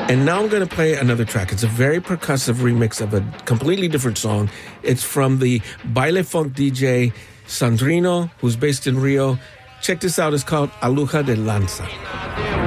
And now I'm going to play another track. It's a very percussive remix of a completely different song. It's from the baile funk DJ Sandrino, who's based in Rio. Check this out. It's called Aluja de Lanza.